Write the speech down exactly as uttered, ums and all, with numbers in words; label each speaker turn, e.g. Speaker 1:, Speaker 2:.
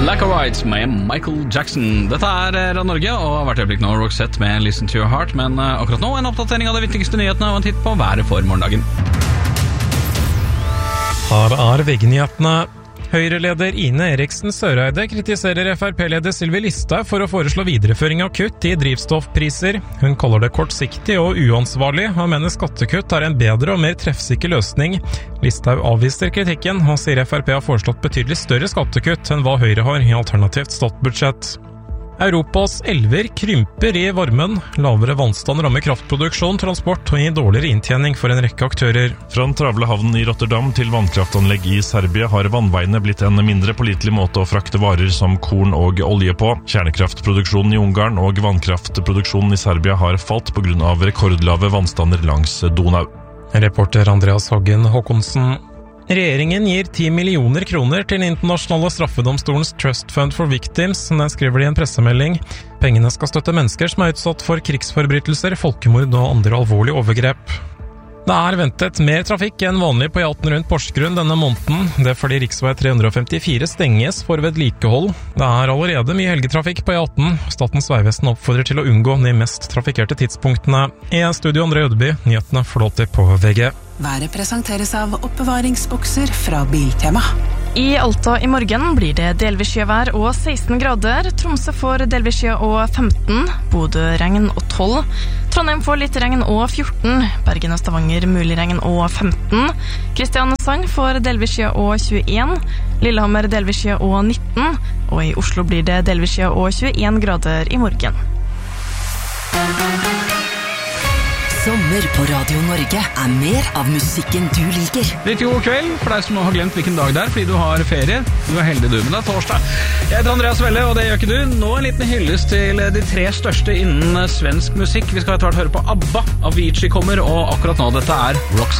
Speaker 1: Black or White med Michael Jackson. Dette er Radio Norge og har vært øyeblikk nå Roxette med Listen to Your Heart. Men akkurat nå en oppdatering av de viktigste nyhetene og en titt på været for morgendagen.
Speaker 2: Her er V G-nyhetene. Høyre-leder Ine Eriksen Søreide kritiserer F R P-leder Sylvi Listhaug for å foreslå videreføring av kutt i drivstoffpriser. Hun kaller det kortsiktig og uansvarlig, og mener skattekutt er en bedre og mer treffsikker løsning. Listhaug avviser kritikken, og sier F R P har foreslått betydelig større skattekutt enn hva Høyre har i alternativt statsbudsjett. Europas elver krymper i varmen. Lavere vannstand rammer kraftproduksjon, transport og gir dårligere inntjening for en rekke aktører.
Speaker 3: Fra den travle havnen i Rotterdam til vannkraftanlegg i Serbia har vannveiene blitt en mindre pålitelig måte å frakte varer som korn og olje på. Kjernekraftproduksjonen i Ungarn og vannkraftproduksjonen i Serbia har falt på grunn av rekordlave vannstander langs Donau.
Speaker 2: Reporter Andreas Hagen Håkonsen. Regjeringen gir ti millioner kroner til internasjonale straffedomstolens Trust Fund for Victims, den skriver de i en pressemelding. Pengene skal støtte mennesker som er utsatt for krigsforbrytelser, folkemord og andre alvorlige overgrep. Det er ventet mer trafikk enn vanlig på E atten rundt Porsgrunn denne måneden. Det er fordi riksvei tre hundre femtifire stenges for vedlikehold. Det er allerede mye helgetrafikk på E atten. Statens vegvesen oppfordrer til å unngå de mest trafikkerte tidspunktene. I studio André Ødeby, nyhetene flåter på V G.
Speaker 4: Været presenteres av oppbevaringsbokser fra Biltema.
Speaker 5: I Alta i morgen blir det delvis skyvær og seksten grader. Tromsø får delvis skya og femten. Bodø regn og tolv. Trondheim får litt regn og fjorten. Bergen og Stavanger mulig regn og femten. Kristiansand får delvis skya og tjueen. Lillehammer delvis skya og nitten. Og i Oslo blir det delvis skya og tjueen grader i morgen.
Speaker 6: Sommer på Radio Norge er mer av musikken du liker.
Speaker 1: Riktig god kveld for deg som har glemt hvilken dag det er, fordi du har ferie. Du er heldig du, men det er torsdag. Jeg heter Andreas Welle, og det gjør ikke du. Nå en liten hyllest til de tre største innen svensk musikk. Vi skal etter hvert høre på ABBA. Avicii kommer, og akkurat nå dette er Roxette.